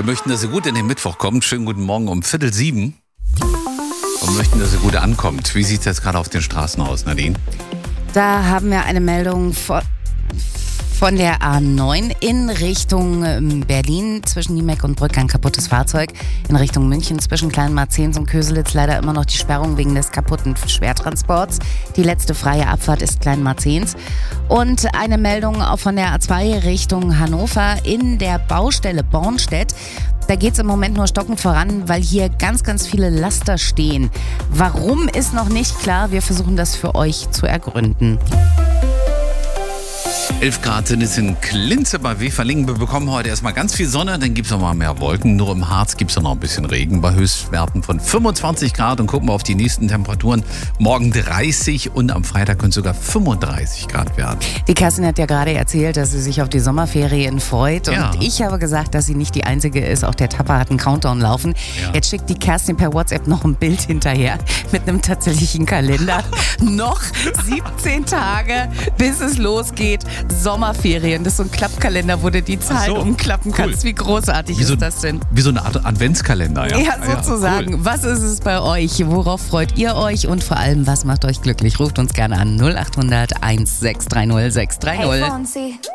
Wir möchten, dass ihr gut in den Mittwoch kommt. Schönen guten Morgen um 6:45. Und möchten, dass ihr gut ankommt. Wie sieht es jetzt gerade auf den Straßen aus, Nadine? Da haben wir eine Meldung von der A9 in Richtung Berlin. Zwischen Niemek und Brück ein kaputtes Fahrzeug. In Richtung München zwischen Kleinmarzens und Köselitz leider immer noch die Sperrung wegen des kaputten Schwertransports. Die letzte freie Abfahrt ist Kleinmarzens. Und eine Meldung auch von der A2 Richtung Hannover in der Baustelle Bornstedt. Da geht es im Moment nur stockend voran, weil hier ganz, ganz viele Laster stehen. Warum ist noch nicht klar. Wir versuchen das für euch zu ergründen. 11 Grad sind es in Klinze bei Weferlingen. Wir bekommen heute erstmal ganz viel Sonne, dann gibt es noch mal mehr Wolken. Nur im Harz gibt es noch ein bisschen Regen bei Höchstwerten von 25 Grad. Und gucken wir auf die nächsten Temperaturen. Morgen 30 und am Freitag können es sogar 35 Grad werden. Die Kerstin hat ja gerade erzählt, dass sie sich auf die Sommerferien freut. Und ich habe gesagt, dass sie nicht die Einzige ist. Auch der Tapper hat einen Countdown laufen. Ja. Jetzt schickt die Kerstin per WhatsApp noch ein Bild hinterher mit einem tatsächlichen Kalender. Noch 17 Tage, bis es losgeht. Sommerferien. Das ist so ein Klappkalender, wo du die Zahlen umklappen kannst. Wie großartig ist das denn? Wie so eine Art Adventskalender, ja. Ja, sozusagen. Ja, cool. Was ist es bei euch? Worauf freut ihr euch? Und vor allem, was macht euch glücklich? Ruft uns gerne an 0800 1630 630.